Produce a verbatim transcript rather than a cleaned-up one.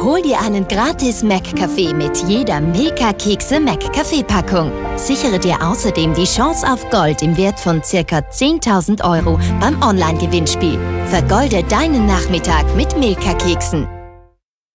Hol dir einen gratis Mac-Kaffee mit jeder Milka-Kekse Mac-Kaffee-Packung. Sichere dir außerdem die Chance auf Gold im Wert von ca. zehntausend Euro beim Online-Gewinnspiel. Vergolde deinen Nachmittag mit Milka-Keksen.